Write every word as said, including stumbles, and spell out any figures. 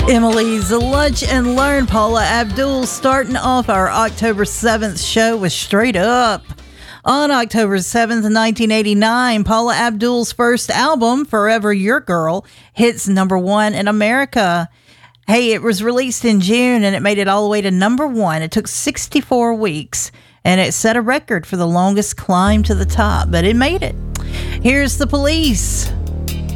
Emily's Lunch and Learn. Paula Abdul starting off our October seventh show with Straight Up. On October seventh, nineteen eighty-nine, Paula Abdul's first album, Forever Your Girl, hits number one in America. Hey, it was released in June and it made it all the way to number one. It took sixty-four weeks and it set a record for the longest climb to the top, but it made it. Here's The Police.